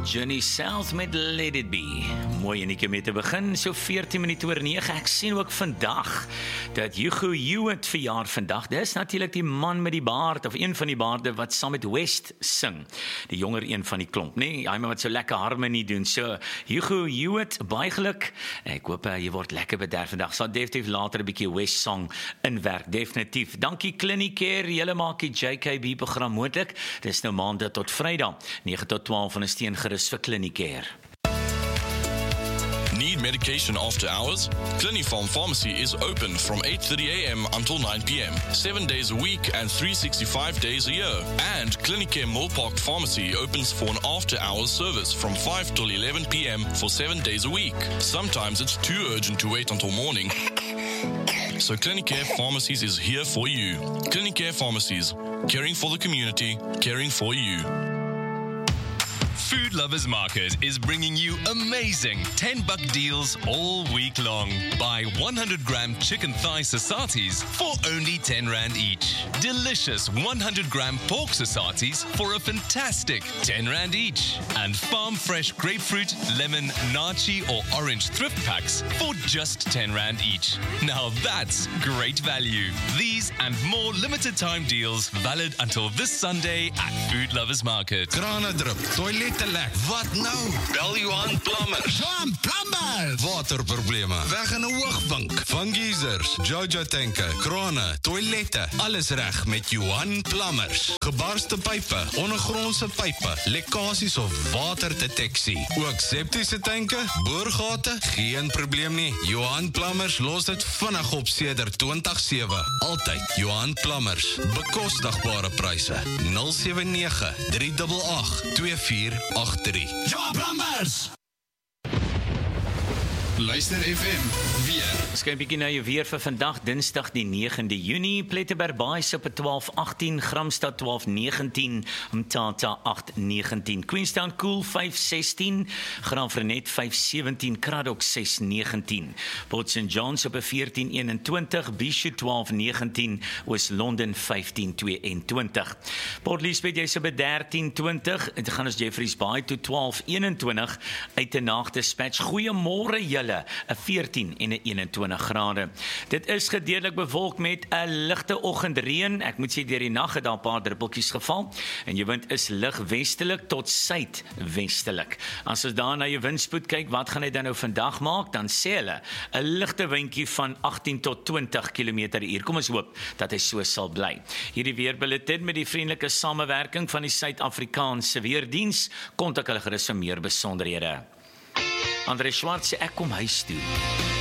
Journey South met Let It Be. Mooi en ek mee te begin, so 14 minute oor 9. Ek sien ook vandag dat Hugo Hewitt verjaar vandag. Dis natuurlik die man met die baard, of een van die baarde wat saam met West sing. Die jonger een van die klomp, nee? Hy wat so lekker harmonie doen. So, Hugo Hewitt, baie geluk. Ek hoop jy word lekker bederf vandag. Sal definitief later 'n bietjie West song inwerk, definitief. Dankie Clinicare, julle maak die JKB program moontlik. Dis nou maandag tot Vrydag, 9 tot 12 van 'n steen gerus vir Clinicare. Need medication after hours? Clinifarm Pharmacy is open from 8:30 a.m. until 9 p.m. 7 days a week and 365 days a year. And Clinicare Millpark Pharmacy opens for an after-hours service from 5 till 11 p.m. for 7 days a week. Sometimes it's too urgent to wait until morning. So Clinicare Pharmacies is here for you. Clinicare Pharmacies, caring for the community, caring for you. Food Lovers Market is bringing you amazing $10 deals all week long. Buy 100-gram chicken thigh sasatis for only R10 each. Delicious 100-gram pork sasatis for a fantastic R10 each. And farm fresh grapefruit, lemon, nachi or orange thrift packs for just R10 each. Now that's great value. These and more limited time deals valid until this Sunday at Food Lovers Market. Krane drup, toilette lek. Wat nou? Bel Johan Plumbers. Johan Plumbers! Waterprobleme, weg in 'n hoogvink. Van geysers, Jojo tanke, krane, toilette, alles reg met Johan Plumbers. Gebarste pype, ondergrondse pype, lekkasies of waterdeteksie. Ook septiese tanke, boorgate, geen probleem nie. Johan Plumbers los dit vinnig op sedert 2007. Altyd Johan Plumbers. Bekostigbare pryse. 079 388 2483. Johan Plumbers! Luister FM, weer. Skyn 'n bietjie na jou weer vir vandag, Dinsdag die 9de Junie. Plettenberg Baai op 12:18, Gramstad 12:19, Mthatha 8:19, Queenstown Koel 5:16, Graafrenet 5:17, Cradock 6:19, Port St Johns op 14:21, Bishop 12:19, Oos-London 15:22, Port Elizabeth jy's op 13:20, dit gaan ons Jeffreys Bay toe 12:21, Uitenhaag Dispatch. Goeiemôre julle. 'n 14 en 'n 21 grade. Dit is gedeeltelik bewolk met 'n ligte oggendreën. Ek moet sê deur die nag het daar 'n paar druppeltjies geval en jou wind is lig westelik tot suidwestelik. As ons daar na jou windspoed kyk, wat gaan hy dan nou vandag maak? Dan sê hulle 'n ligte windjie van 18 tot 20 km/h. Kom ons hoop dat hy so sal bly. Hierdie weerbulletin met die vriendelike samewerking van die Suid-Afrikaanse Weerdiens. Kontak hulle gerus vir meer besonderhede. Andre Schwartz sê ek kom huis toe.